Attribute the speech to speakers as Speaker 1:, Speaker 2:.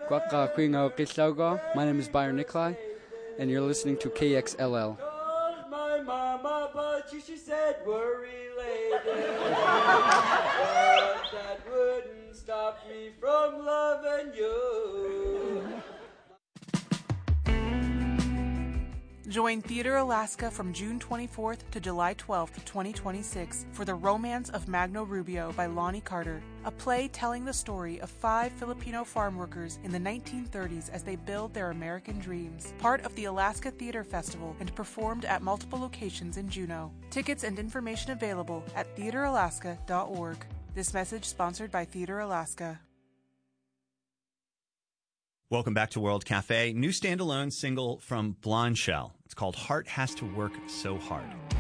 Speaker 1: My name is Byron Nikolai, and you're listening to KXLL.
Speaker 2: My mama, but she said we're related. But that wouldn't stop me from loving you.
Speaker 3: Join Theater Alaska from June 24th to July 12th, 2026 for The Romance of Magno Rubio by Lonnie Carter, a play telling the story of 5 Filipino farm workers in the 1930s as they build their American dreams, part of the Alaska Theater Festival and performed at multiple locations in Juneau. Tickets and information available at theateralaska.org. This message sponsored by Theater Alaska.
Speaker 4: Welcome back to World Cafe. New standalone single from Blonde Shell. It's called Heart Has to Work So Hard.